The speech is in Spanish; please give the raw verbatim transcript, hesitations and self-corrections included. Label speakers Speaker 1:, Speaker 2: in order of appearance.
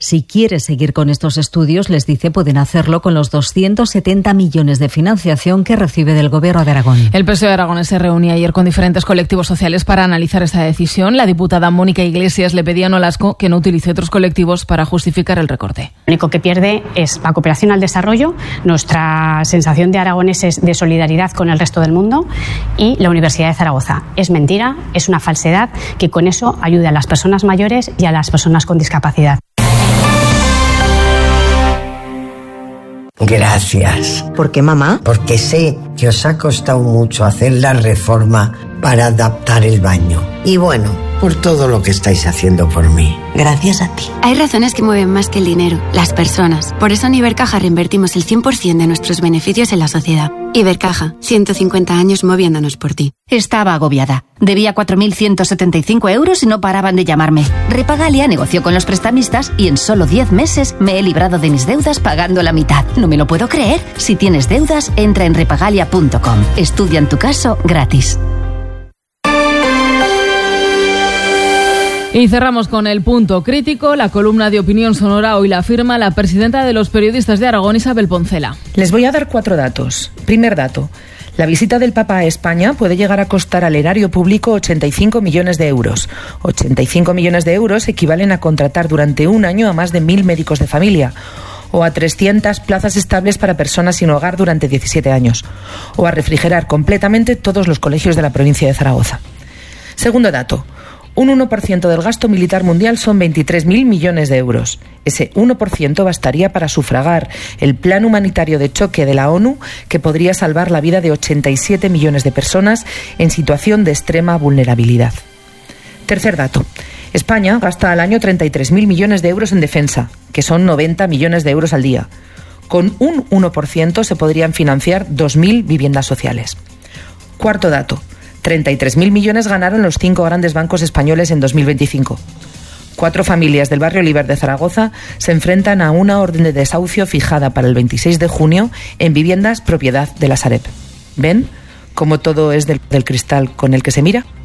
Speaker 1: Si quiere seguir con estos estudios, les dice, pueden hacerlo con los doscientos setenta millones de financiación que recibe del Gobierno de Aragón.
Speaker 2: El P S O E aragonés se reunía ayer con diferentes colectivos sociales para analizar esta decisión. La diputada Mónica Iglesias le pedía a Nolasco que no utilice otros colectivos para justificar el recorte.
Speaker 3: Lo único que pierde es la cooperación al desarrollo, nuestra sensación de aragoneses de solidaridad con el resto del mundo y la Universidad de Zaragoza. Es mentira, es una falsedad que con eso ayude a las personas mayores y a las personas con discapacidad.
Speaker 4: Gracias.
Speaker 5: ¿Por qué, mamá?
Speaker 4: Porque sé que os ha costado mucho hacer la reforma para adaptar el baño. Y bueno, por todo lo que estáis haciendo por mí.
Speaker 5: Gracias a ti.
Speaker 6: Hay razones que mueven más que el dinero, las personas. Por eso en Ibercaja reinvertimos el cien por ciento de nuestros beneficios en la sociedad. Ibercaja, ciento cincuenta años moviéndonos por ti.
Speaker 7: Estaba agobiada. Debía cuatro mil ciento setenta y cinco euros y no paraban de llamarme. Repagalia negoció con los prestamistas y en solo diez meses me he librado de mis deudas pagando la mitad. No me lo puedo creer. Si tienes deudas, entra en repagalia punto com. Estudia en tu caso gratis.
Speaker 2: Y cerramos con el punto crítico, la columna de opinión sonora. Hoy la firma la presidenta de los periodistas de Aragón, Isabel Poncela.
Speaker 8: Les voy a dar cuatro datos. Primer dato. La visita del Papa a España puede llegar a costar al erario público ochenta y cinco millones de euros. ochenta y cinco millones de euros equivalen a contratar durante un año a más de mil médicos de familia, o a trescientas plazas estables para personas sin hogar durante diecisiete años, o a refrigerar completamente todos los colegios de la provincia de Zaragoza. Segundo dato. Un uno por ciento del gasto militar mundial son veintitrés mil millones de euros. Ese uno por ciento bastaría para sufragar el plan humanitario de choque de la ONU, que podría salvar la vida de ochenta y siete millones de personas en situación de extrema vulnerabilidad. Tercer dato. España gasta al año treinta y tres mil millones de euros en defensa, que son noventa millones de euros al día. Con un uno por ciento se podrían financiar dos mil viviendas sociales. Cuarto dato. treinta y tres mil millones ganaron los cinco grandes bancos españoles en dos mil veinticinco. Cuatro familias del barrio Oliver de Zaragoza se enfrentan a una orden de desahucio fijada para el veintiséis de junio en viviendas propiedad de la Sareb. ¿Ven cómo todo es del, del cristal con el que se mira?